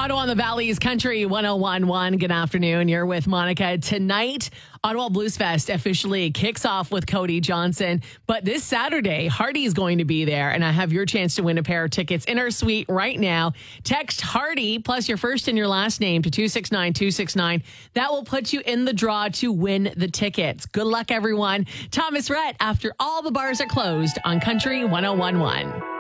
Ottawa on the Valley's Country 1011. Good afternoon. You're with Monica. Tonight, Ottawa Blues Fest officially kicks off with Cody Johnson. But this Saturday, Hardy is going to be there. And I have your chance to win a pair of tickets in our suite right now. Text Hardy plus your first and your last name to 269-269. That will put you in the draw to win the tickets. Good luck, everyone. Thomas Rhett, after all the bars are closed on Country 1011.